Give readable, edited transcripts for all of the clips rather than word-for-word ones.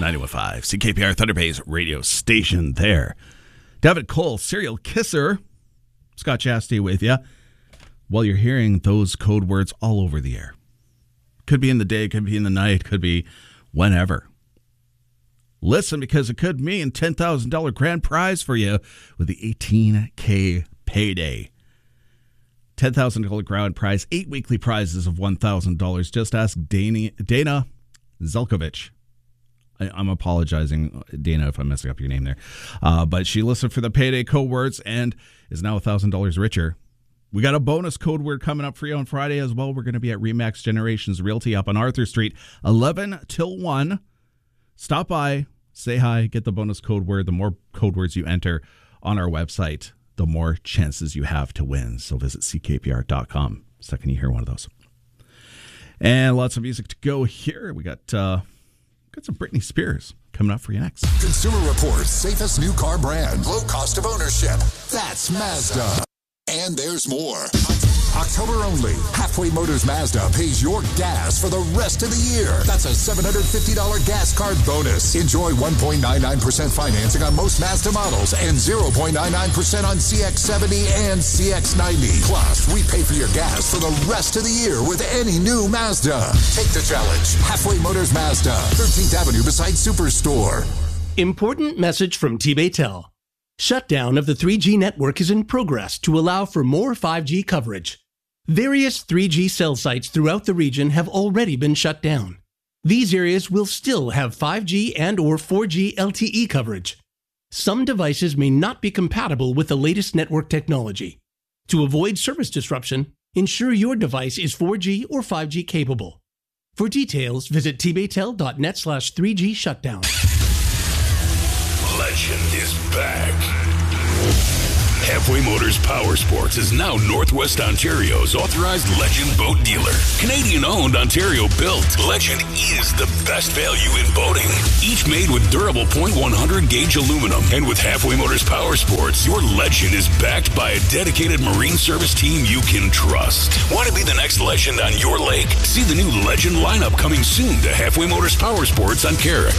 91.5 CKPR Thunder Bay's radio station there. David Cole, serial kisser. Scott Chastity with you. While you're hearing those code words all over the air. Could be in the day, could be in the night, could be whenever. Listen, because it could mean $10,000 grand prize for you with the $18K payday. $10,000 grand prize, 8 weekly prizes of $1,000. Just ask Dana Zelkovich. I'm apologizing, Dana, if I'm messing up your name there. But she listened for the payday code words and is now $1,000 richer. We got a bonus code word coming up for you on Friday as well. We're going to be at Remax Generations Realty up on Arthur Street, 11 till 1. Stop by, say hi, get the bonus code word. The more code words you enter on our website, the more chances you have to win. So visit ckpr.com. Second you hear one of those. And lots of music to go here. We got some Britney Spears coming up for you next. Consumer Reports, safest new car brand, low cost of ownership. That's Mazda. And there's more. October only, Halfway Motors Mazda pays your gas for the rest of the year. That's a $750 gas card bonus. Enjoy 1.99% financing on most Mazda models and 0.99% on CX-70 and CX-90. Plus, we pay for your gas for the rest of the year with any new Mazda. Take the challenge. Halfway Motors Mazda, 13th Avenue beside Superstore. Important message from T-Baytel. Shutdown of the 3G network is in progress to allow for more 5G coverage. Various 3G cell sites throughout the region have already been shut down. These areas will still have 5G and or 4G LTE coverage. Some devices may not be compatible with the latest network technology. To avoid service disruption, ensure your device is 4G or 5G capable. For details, visit tbaytel.net/3G shutdown. Legend is back. Halfway Motors Power Sports is now Northwest Ontario's authorized Legend boat dealer. Canadian-owned, Ontario-built, Legend is the best value in boating. Each made with durable .100 gauge aluminum. And with Halfway Motors Power Sports, your Legend is backed by a dedicated marine service team you can trust. Want to be the next legend on your lake? See the new Legend lineup coming soon to Halfway Motors Power Sports on Carrick.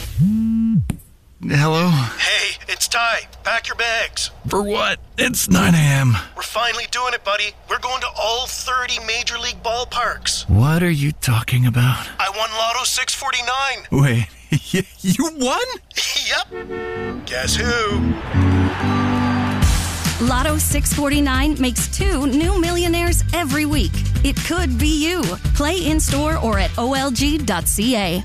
Hello? Hey, it's Ty. Pack your bags. For what? It's 9 a.m. We're finally doing it, buddy. We're going to all 30 Major League ballparks. What are you talking about? I won Lotto 649. Wait, you won? Yep. Guess who? Lotto 649 makes 2 new millionaires every week. It could be you. Play in-store or at olg.ca.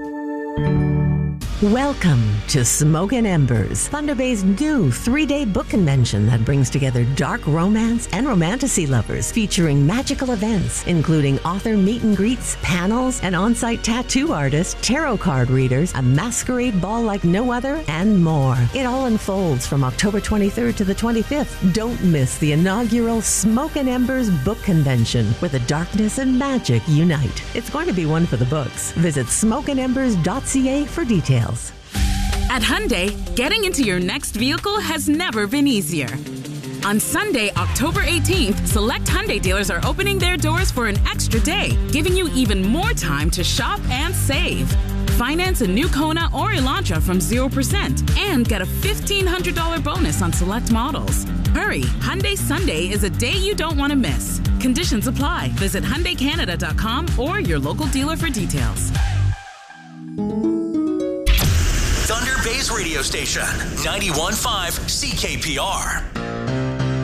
Welcome to Smoke and Embers, Thunder Bay's new 3-day book convention that brings together dark romance and romantasy lovers, featuring magical events, including author meet and greets, panels, an on-site tattoo artist, tarot card readers, a masquerade ball like no other, and more. It all unfolds from October 23rd to the 25th. Don't miss the inaugural Smoke and Embers book convention, where the darkness and magic unite. It's going to be one for the books. Visit smokeandembers.ca for details. At Hyundai, getting into your next vehicle has never been easier. On Sunday, October 18th, select Hyundai dealers are opening their doors for an extra day, giving you even more time to shop and save. Finance a new Kona or Elantra from 0% and get a $1,500 bonus on select models. Hurry, Hyundai Sunday is a day you don't want to miss. Conditions apply. Visit HyundaiCanada.com or your local dealer for details. Thunder Bay's radio station, 91.5 CKPR.